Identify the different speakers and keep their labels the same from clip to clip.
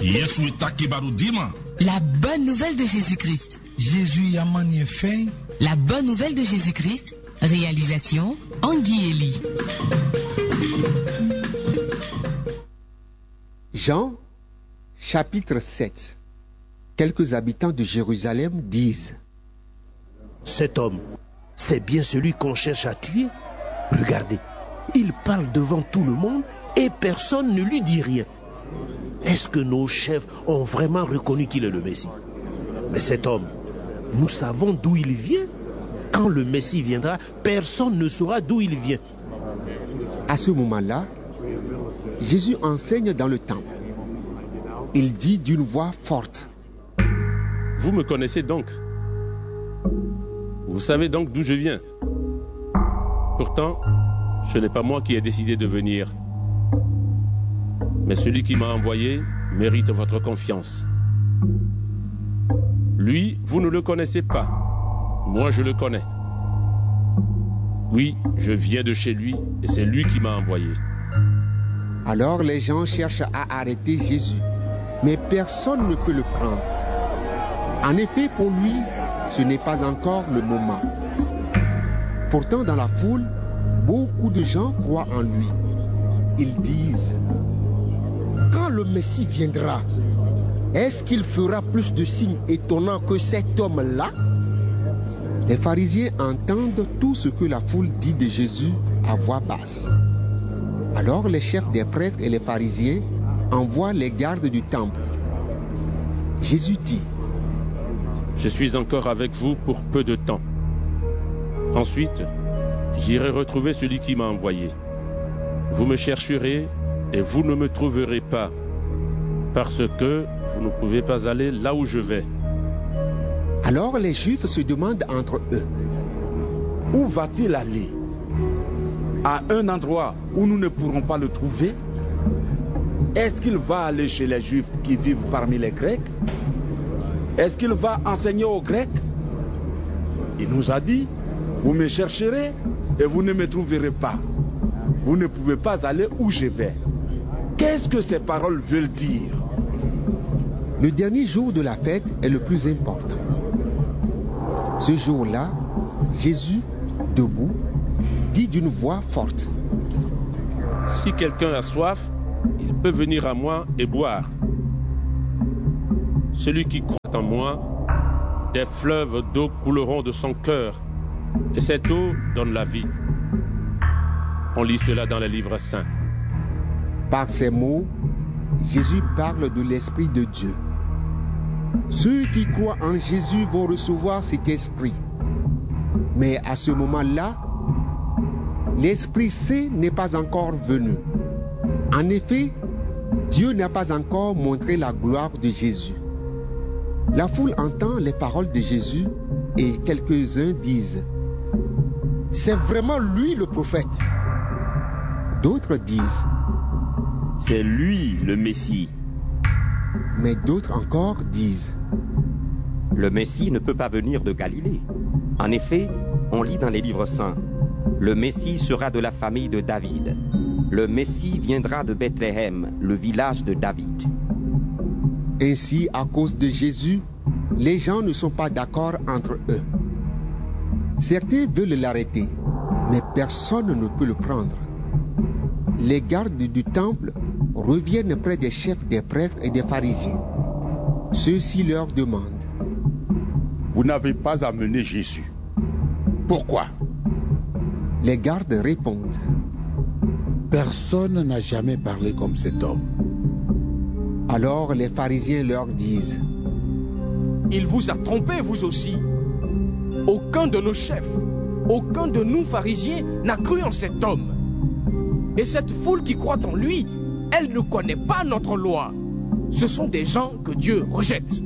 Speaker 1: La bonne nouvelle de Jésus-Christ.
Speaker 2: Jésus Yamani fin.
Speaker 1: La bonne nouvelle de Jésus-Christ. Réalisation Anguy Eli.
Speaker 3: Jean, chapitre 7. Quelques habitants de Jérusalem disent:
Speaker 4: Cet homme, c'est bien celui qu'on cherche à tuer. Regardez, il parle devant tout le monde et personne ne lui dit rien. Est-ce que nos chefs ont vraiment reconnu qu'il est le Messie? Mais cet homme, nous savons d'où il vient. Quand le Messie viendra, personne ne saura d'où il vient.
Speaker 3: À ce moment-là, Jésus enseigne dans le temple. Il dit d'une voix forte:
Speaker 5: Vous me connaissez donc. Vous savez donc d'où je viens. Pourtant, ce n'est pas moi qui ai décidé de venir. Mais celui qui m'a envoyé mérite votre confiance. Lui, vous ne le connaissez pas. Moi, je le connais. Oui, je viens de chez lui et c'est lui qui m'a envoyé.
Speaker 3: Alors les gens cherchent à arrêter Jésus, mais personne ne peut le prendre. En effet, pour lui, ce n'est pas encore le moment. Pourtant, dans la foule, beaucoup de gens croient en lui. Ils disent: Quand le Messie viendra, est-ce qu'il fera plus de signes étonnants que cet homme-là? Les pharisiens entendent tout ce que la foule dit de Jésus à voix basse. Alors les chefs des prêtres et les pharisiens envoient les gardes du temple. Jésus dit:
Speaker 5: Je suis encore avec vous pour peu de temps. Ensuite, j'irai retrouver celui qui m'a envoyé. Vous me chercherez et vous ne me trouverez pas, parce que vous ne pouvez pas aller là où je vais.
Speaker 3: Alors les Juifs se demandent entre eux:
Speaker 6: Où va-t-il aller? À un endroit où nous ne pourrons pas le trouver? Est-ce qu'il va aller chez les Juifs qui vivent parmi les Grecs? Est-ce qu'il va enseigner aux Grecs? Il nous a dit: Vous me chercherez et vous ne me trouverez pas. Vous ne pouvez pas aller où je vais. Qu'est-ce que ces paroles veulent dire?
Speaker 3: Le dernier jour de la fête est le plus important. Ce jour-là, Jésus, debout, dit d'une voix forte:
Speaker 5: Si quelqu'un a soif, il peut venir à moi et boire. Celui qui croit en moi, des fleuves d'eau couleront de son cœur, et cette eau donne la vie. On lit cela dans les livres saints.
Speaker 3: Par ces mots, Jésus parle de l'Esprit de Dieu. Ceux qui croient en Jésus vont recevoir cet esprit. Mais à ce moment-là, l'Esprit Saint n'est pas encore venu. En effet, Dieu n'a pas encore montré la gloire de Jésus. La foule entend les paroles de Jésus et quelques-uns disent: C'est vraiment lui le prophète. D'autres disent:
Speaker 7: C'est lui le Messie.
Speaker 3: Mais d'autres encore disent:
Speaker 8: Le Messie ne peut pas venir de Galilée. En effet, on lit dans les livres saints: Le Messie sera de la famille de David. Le Messie viendra de Bethléem, le village de David.
Speaker 3: Ainsi, à cause de Jésus, les gens ne sont pas d'accord entre eux. Certains veulent l'arrêter, mais personne ne peut le prendre. Les gardes du temple reviennent près des chefs des prêtres et des pharisiens. Ceux-ci leur demandent:
Speaker 6: Vous n'avez pas amené Jésus. Pourquoi?
Speaker 3: Les gardes répondent:
Speaker 2: Personne n'a jamais parlé comme cet homme.
Speaker 3: Alors les pharisiens leur disent:
Speaker 9: Il vous a trompé, vous aussi. Aucun de nos chefs, aucun de nous pharisiens n'a cru en cet homme. Et cette foule qui croit en lui, elle ne connaît pas notre loi. Ce sont des gens que Dieu rejette.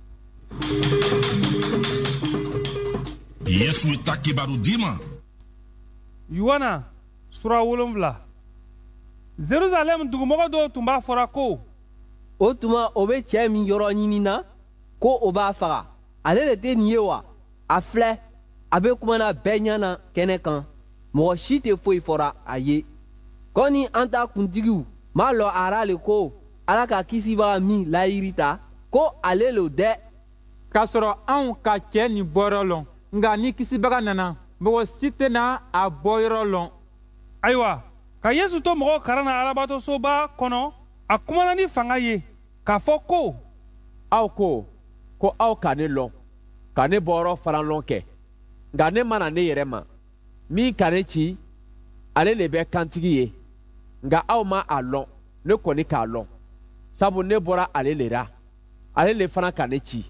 Speaker 10: Yohana, sura wolonwula. Jerusalem dugumɔgɔ dɔw tun b'a fɔra ko:
Speaker 11: O tuma o bɛ cɛ min yɔrɔ ɲinina ko o b'a faga. Ale de tɛ nin ye wa? A filɛ, a bɛ kumana bɛɛ ɲɛna kɛnɛ kan. Mɔgɔ si tɛ foyi fɔra a ye. Ko ni an ta kuntigiw m'a lɔ a ra le ko ala ka kisibaga min layirita ko ale lo dɛ
Speaker 12: k'a sɔrɔ anw ka cɛ nin bɔyɔrɔ lɔn nka ni kisibaga nana mɔgɔ si tɛna a bɔyɔrɔ lɔn.
Speaker 10: ayiwa ka yesu to mɔgɔw karan na alabatosoba kɔnɔ a kumana ni fanga ye k'a fɔ ko
Speaker 13: aw ko aw ka ne lɔn ka ne bɔyɔrɔ fana lɔn kɛ nka ne mana ne yɛrɛ ma min ka ne ci ale le bɛ kantigi ye nka aw ma a lɔn ne kɔni k'a lɔn sabu ne bɔra ale le ra ale le fana ka ne ci.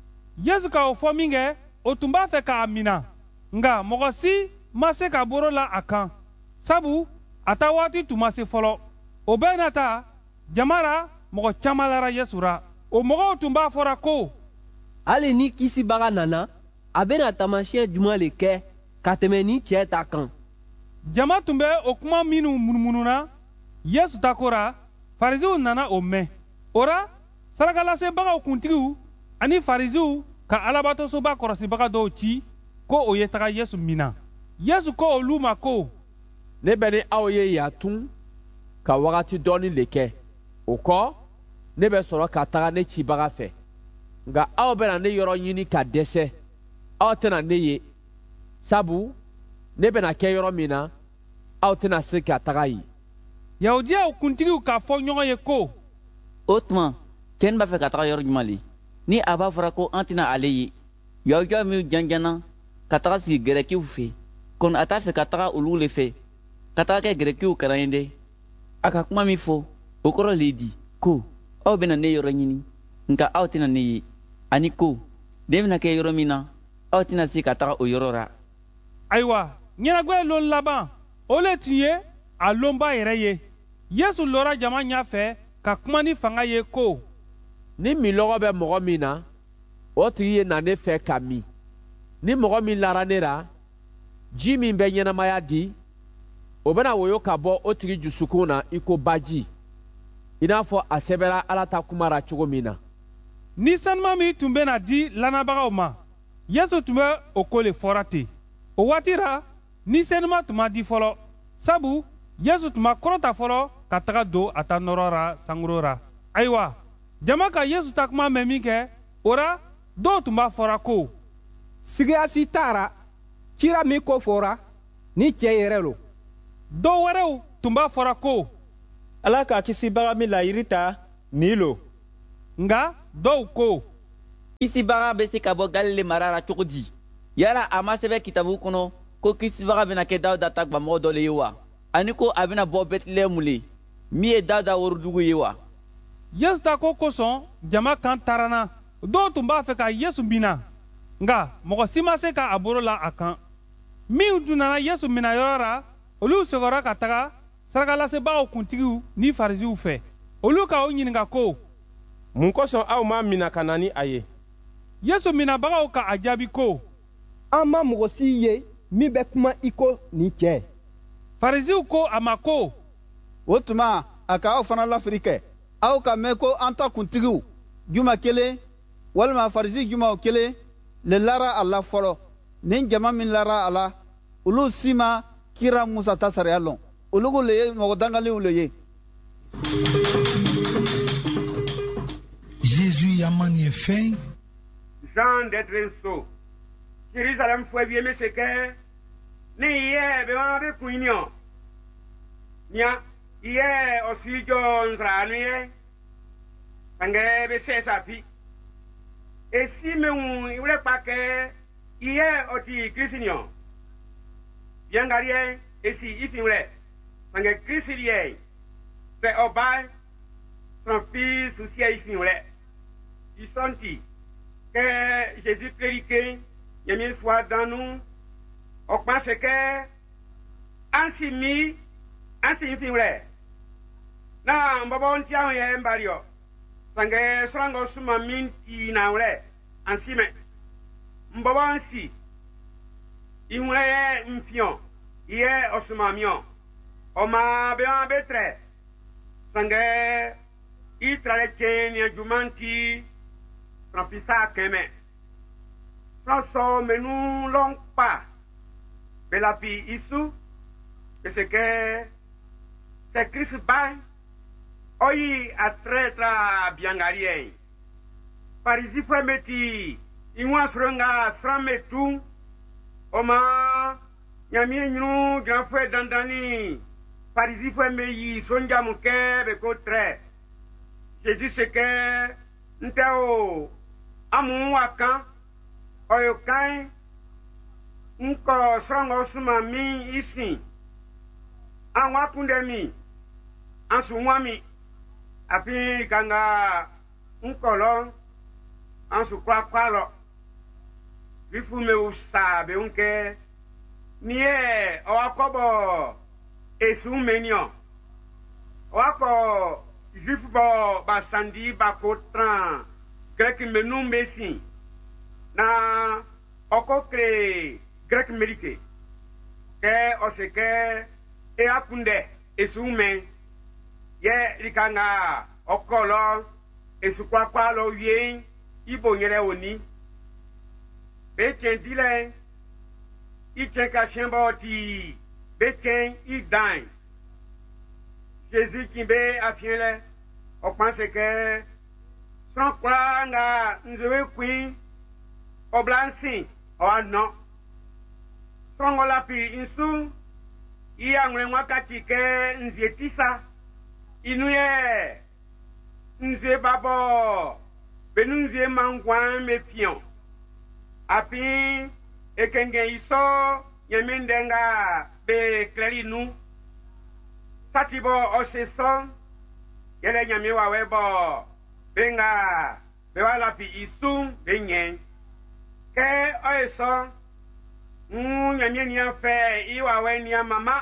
Speaker 10: yesu ka o fɔ min kɛ o tun b'a fɛ k'a mina nka mɔgɔ si ma se ka boro la a kan sabu a ta waati tun ma se fɔlɔ. o bɛɛ na ta jama ra mɔgɔ caaman lara yesu ra. o mɔgɔw tun b'a fɔra ko
Speaker 11: hali ni kisibaga nana a bena taamasiyɛn juman le kɛ ka tɛmɛ ni cɛɛ ta kan.
Speaker 10: jama tun bɛ o kuma minnu munumununa yesu ta ko ra farisiw nana o mɛn. o ra sarakalasebagaw kuntigiw ani farisiw ka alabatosoba kɔrɔsibaga dɔw ci ko o ye taga yesu mina. yesu ko olu ma ko
Speaker 13: ne bɛ ni aw ye yan tun ka wagati dɔɔni le kɛ o kɔ ne bɛ sɔrɔ ka taga ne cibaga fɛ nka aw bɛna ne yɔrɔ ɲini ka dɛsɛ aw tɛna ne ye sabu ne bɛna kɛ yɔrɔ min na aw tɛna se ka taga yen.
Speaker 10: yahudiyaw kuntigiw k'a fɔ ɲɔgɔn ye ko
Speaker 14: o tuma cɛni b'a fɛ ka taga yɔrɔ juman le ni a b'a fɔra ko an tɛna ale ye yahudiyaw minw janjanna ka taga sigi gɛrɛkiw fɛ kɔni a t'a fɛ ka taga olu le fɛ ka taga kɛ gɛrɛkiw kalan ye dɛ. a ka kuma min fɔ o kɔrɔ le di ko aw bena ne yɔrɔ ɲini nka aw tɛna ne ye ani ko den bena kɛ yɔrɔ min na aw tɛna se ka taga o yɔrɔ ra.
Speaker 10: ayiwa ɲɛnagwɛ lon laban o le tun ye a lonba yɛrɛ ye. yesu lɔra jama ɲafɛ ka kuma ni fanga ye ko
Speaker 13: ni minlɔgɔ bɛ mɔgɔ min na o tigi ye na ne fɛ ka min. ni mɔgɔ min lara ne ra ji min bɛ ɲɛnamaya di o bena woyo ka bɔ o tigi jusukun na i ko baji i n'a fɔ a sɛbɛra ala ta kuma ra cogo min na.
Speaker 10: ni sanuman min tun bena di lannabagaw ma yesu tun bɛ o ko le fɔra ten. o waati ra ni senuman tun ma di fɔlɔ sabu yesu tun ma kɔrɔta fɔlɔ ka taga don a ta nɔrɔ ra sankuro ra. ayiwa jama ka yesu ta kuma mɛn min kɛ o ra dɔw tun b'a fɔra ko
Speaker 15: sigiya si t'a ra cira min ko fɔra ni cɛɛ yɛrɛ lo.
Speaker 10: dɔw wɛrɛw tun b'a fɔra ko
Speaker 16: ala ka kisibaga min layiri ta nin lo.
Speaker 10: nga dɔw ko
Speaker 14: kisibaga be se ka bɔ galile mara ra cogo di yala a ma sɛbɛ kitabu kɔnɔ ko kisibaga bena kɛ dawuda ta gwamɔgɔ dɔ le ye wa ani ko a bena bɔ betilɛmu le min ye dawuda worodugu ye wa.
Speaker 10: yesu ta ko kosɔn jama kan taranna. dɔw tun b'a fɛ ka yesu mina nga mɔgɔ si ma se ka a boro la a kan. minw dun nana yesu mina yɔrɔ ra olu segɔra ka taga sarakalasebagaw kuntigiw ni farisiw fɛ. olu ka o ɲininga ko
Speaker 5: mun kosɔn aw m'a mina ka na ni a ye.
Speaker 10: yesu minabagaw ka a jaabi ko
Speaker 15: an ma mɔgɔ si ye min bɛ kuma i ko nin cɛɛ.
Speaker 10: farisiw ko a ma ko
Speaker 17: o tuma a ka aw fana lafiri kɛ aw ka mɛn ko an ta kuntigiw juma kelen walima farisi jumaw kelen le lara a la fɔlɔ ni jama min lara a la olu si ma kira musa ta sariya lɔn olugu le ye mɔgɔ dangalenw le ye.
Speaker 2: Jésus y'a manié fin.
Speaker 18: Jean d'être so. Jérusalem fue bien me seke. Ni ye be ma be kunyo. Nya ye osi jo nzranuye. Sange be se sapi. E si me un iule pa ke ye oti Christian. Bien garien e si ifimle. Sange Christian. Fait obai son fils aussi ifimle. Ils sentit que Jésus prédiquait, il y a soit dans nous, on pense que ainsi mis, ainsi fait. Na mbaba on tient un embario. Sangue srango suma minti na ule, ainsi mais mbaba ainsi. Il mourait un pion, il est au suma mion. On m'a bien betre. Sangue il traite ni jumanti. Frampissa keme. François mais nous l'ont pas. Mais la fille issue, c'est que c'est Christ bain. oyi atretra biangarien parisi fue meti inwa surenga srametu oma nyami nyunu gran fue dandani parisi fue meyi sonja muke be ko tre Jésus c'est que nteo amu waka oyo kan nko srango suma mi isi anwa kunde mi ansu mwami api kanga nkolo ansu kwa kwalo bifu me usa be unke nie owakobo esu menio owako juif bo basandi bakotran grec menu mesi na okokre grec merike ke oseke e akunde esu men ye likanga okolo esukwakwa lo yen ibo nyere oni betendile icheka shembo ti beten idan Jésus kimbe afiele o pense que son kwa nga nzewe queen o blansi o ano son la pi insu iya ngwe wakati ke nzietisa inuye nze babo benunze mangwan mefion api ekenge iso yemendenga be clarinu satibo oseso yele nyami wa webo benga bewala pi isu benye ke oeso nyami ni afe iwa we ni mama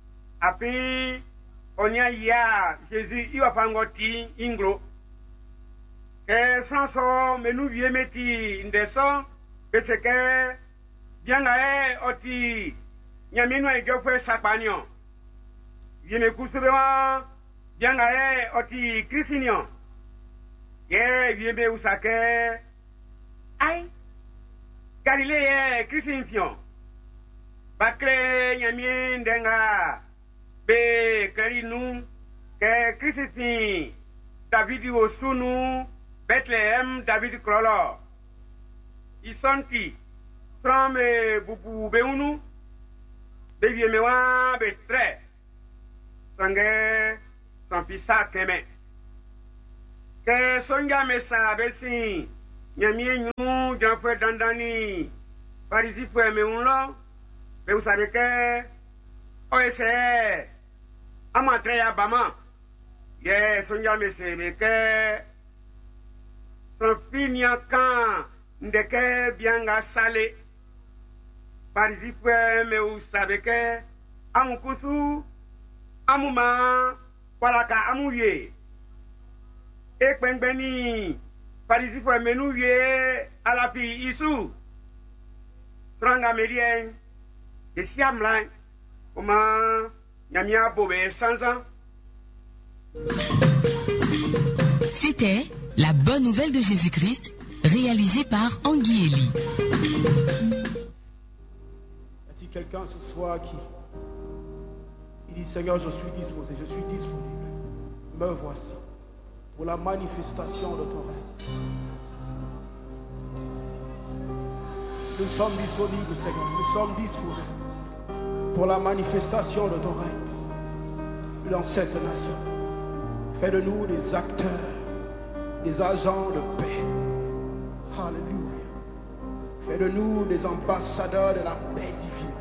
Speaker 18: api onya ya Jésus iwa pangoti inglo ke sanso menu vie meti ndeso pese ke bianga oti nyami no ejofwe sapanion yeme kusubewa bianga oti krisinion ye viebe usake ai Galilée krisinion bakle nyami ndenga be karinu ke krisini David osunu Bethlehem David krolo isonti trame bubu beunu devie mewa betre sange son pisa keme ke sonja mesa besi nyami nyu janfwe dandani parisi fwe meunlo be usade ke oese amatre ya bama ye sonja mese beke son finia kan ndeke bianga sale parisi fwe me usabe ke amukusu amuma walaka amuye ekpengbeni parisi fwe menu ye alapi isu tranga medien de siamlan oma nyamia bobe sansa.
Speaker 1: C'était La Bonne Nouvelle de Jésus-Christ, réalisée par Anguy Eli.
Speaker 19: Y a-t-il quelqu'un ce soir qui dit Seigneur, je suis disposé, je suis disponible. Me voici pour la manifestation de ton règne. Nous sommes disponibles, Seigneur, nous sommes disposés pour la manifestation de ton règne dans cette nation. Fais de nous des acteurs, des agents de paix. Alléluia. Fais de nous des ambassadeurs de la paix divine.